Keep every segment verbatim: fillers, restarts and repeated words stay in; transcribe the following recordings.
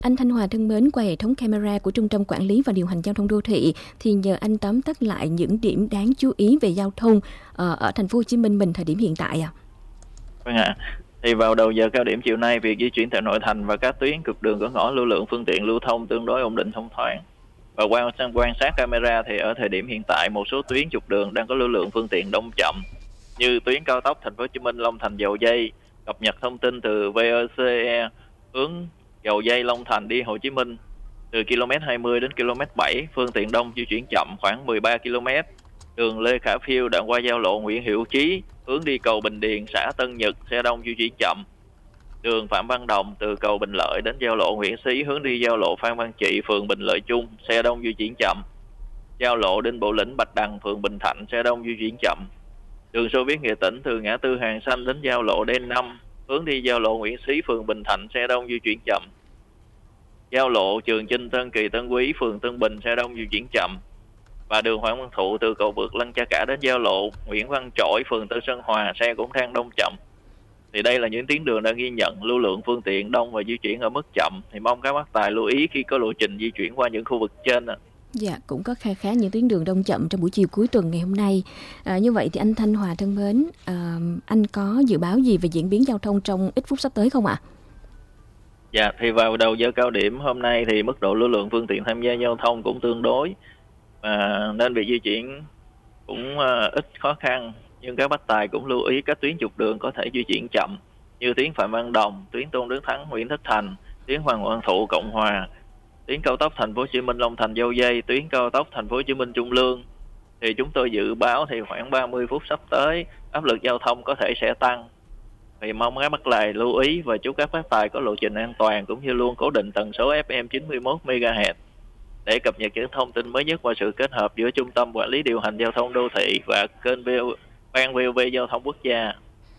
Anh Thanh Hòa thân mến, qua hệ thống camera của Trung tâm Quản lý và Điều hành Giao thông Đô thị thì nhờ anh tóm tắt lại những điểm đáng chú ý về giao thông ở, ở thành phố Hồ Chí Minh mình thời điểm hiện tại à. Vâng ạ. Thì vào đầu giờ cao điểm chiều nay, việc di chuyển tại nội thành và các tuyến cực đường cửa ngõ lưu lượng phương tiện lưu thông tương đối ổn định thông thoáng. Và quan quan sát camera thì ở thời điểm hiện tại một số tuyến trục đường đang có lưu lượng phương tiện đông chậm, như tuyến cao tốc Thành phố Hồ Chí Minh Long Thành Dầu Giây. Cập nhật thông tin từ vê o xê e hướng Dầu Giây Long Thành đi Hồ Chí Minh từ ki lô mét hai mươi đến ki lô mét bảy, phương tiện đông di chuyển chậm khoảng mười ba ki lô mét. Đường Lê Khả Phiêu đoạn qua giao lộ Nguyễn Hữu Chí hướng đi cầu Bình Điền xã Tân Nhật, xe đông di chuyển chậm. Đường Phạm Văn Đồng từ cầu Bình Lợi đến giao lộ Nguyễn Xí hướng đi giao lộ Phan Văn Trị, phường Bình Lợi Trung, xe đông di chuyển chậm. Giao lộ Đinh Bộ Lĩnh Bạch Đằng, phường Bình Thạnh, xe đông di chuyển chậm. Đường Xô Viết Nghệ Tĩnh từ ngã tư Hàng Xanh đến giao lộ D năm hướng đi giao lộ Nguyễn Xí, phường Bình Thạnh, xe đông di chuyển chậm. Giao lộ Trường Chinh Tân Kỳ Tân Quý, phường Tân Bình, xe đông di chuyển chậm. Và đường Hoàng Văn Thụ từ cầu vượt Lăng Cha Cả đến giao lộ Nguyễn Văn Trỗi, phường Tân Sơn Hòa, xe cũng đang đông chậm. Thì đây là những tuyến đường đang ghi nhận lưu lượng phương tiện đông và di chuyển ở mức chậm. Thì mong các bác tài lưu ý khi có lộ trình di chuyển qua những khu vực trên. Dạ, cũng có khá khá những tuyến đường đông chậm trong buổi chiều cuối tuần ngày hôm nay. À, như vậy thì anh Thanh Hòa thân mến, à, anh có dự báo gì về diễn biến giao thông trong ít phút sắp tới không ạ? Dạ, thì vào đầu giờ cao điểm hôm nay thì mức độ lưu lượng phương tiện tham gia giao thông cũng tương đối, à, nên việc di chuyển cũng uh, ít khó khăn. Nhưng các bác tài cũng lưu ý các tuyến trục đường có thể di chuyển chậm, như tuyến Phạm Văn Đồng, tuyến Tôn Đức Thắng, Nguyễn Tất Thành, tuyến Hoàng Văn Thụ, Cộng Hòa, tuyến cao tốc Thành phố Hồ Chí Minh Long Thành Dầu Giây, tuyến cao tốc Thành phố Hồ Chí Minh Trung Lương. Thì chúng tôi dự báo thì khoảng ba mươi phút sắp tới áp lực giao thông có thể sẽ tăng. Thì mong các bác tài lưu ý và chúc các bác tài có lộ trình an toàn cũng như luôn cố định tần số ép em chín mươi mốt mê ga héc để cập nhật những thông tin mới nhất qua sự kết hợp giữa Trung tâm Quản lý Điều hành Giao thông Đô thị và kênh Ban vê o vê Giao thông Quốc gia.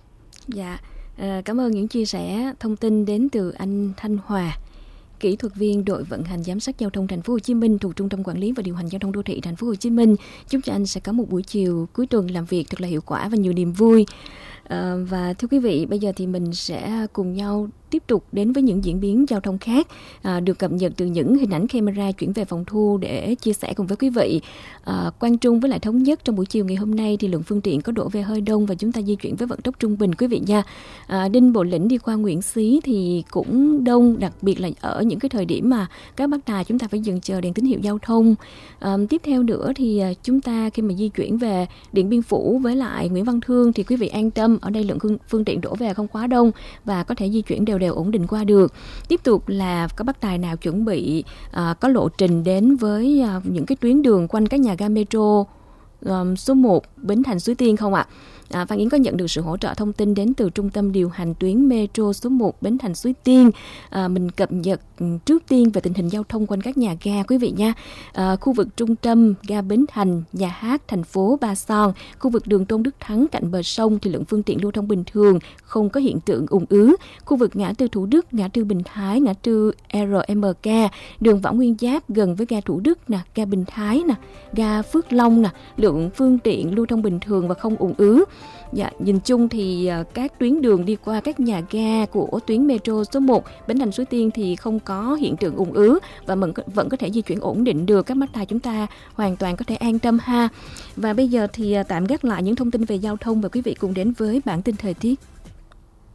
Dạ, à, cảm ơn những chia sẻ thông tin đến từ anh Thanh Hòa, kỹ thuật viên đội vận hành giám sát giao thông thành phố Hồ Chí Minh thuộc Trung tâm Quản lý và Điều hành Giao thông Đô thị thành phố Hồ Chí Minh. Chúc cho anh sẽ có một buổi chiều cuối tuần làm việc thật là hiệu quả và nhiều niềm vui. À, và thưa quý vị, bây giờ thì mình sẽ cùng nhau tiếp tục đến với những diễn biến giao thông khác à, được cập nhật từ những hình ảnh camera chuyển về phòng thu để chia sẻ cùng với quý vị. À, Quang Trung với lại Thống Nhất trong buổi chiều ngày hôm nay thì lượng phương tiện có đổ về hơi đông và chúng ta di chuyển với vận tốc trung bình quý vị nha. À, Đinh Bộ Lĩnh đi qua Nguyễn Xí thì cũng đông, đặc biệt là ở những cái thời điểm mà các bác tài chúng ta phải dừng chờ đèn tín hiệu giao thông. À, tiếp theo nữa thì chúng ta khi mà di chuyển về Điện Biên Phủ với lại Nguyễn Văn Thương thì quý vị an tâm, ở đây lượng phương tiện đổ về không quá đông và có thể di chuyển đều đều ổn định qua được. Tiếp tục là các bác tài nào chuẩn bị à, có lộ trình đến với à, những cái tuyến đường quanh các nhà ga metro um, số một Bến Thành Suối Tiên không ạ? À, Phan Yến có nhận được sự hỗ trợ thông tin đến từ Trung tâm Điều hành tuyến metro số một Bến Thành Suối Tiên. À, mình cập nhật trước tiên về tình hình giao thông quanh các nhà ga quý vị nha. À, khu vực trung tâm ga Bến Thành, Nhà Hát, thành phố Ba Son, khu vực đường Tôn Đức Thắng cạnh bờ sông thì lượng phương tiện lưu thông bình thường, không có hiện tượng ùn ứ. Khu vực ngã tư Thủ Đức, ngã tư Bình Thái, ngã tư rờ em ca, đường Võ Nguyên Giáp gần với ga Thủ Đức nè, ga Bình Thái nè, ga Phước Long nè, lượng phương tiện lưu thông bình thường và không ùn ứ. Dạ, nhìn chung thì các tuyến đường đi qua các nhà ga của tuyến metro số một Bến Thành Suối Tiên thì không có hiện tượng ùn ứ và mình vẫn có thể di chuyển ổn định được. Các bác tài chúng ta hoàn toàn có thể an tâm ha. Và bây giờ thì tạm gác lại những thông tin về giao thông và quý vị cùng đến với bản tin thời tiết.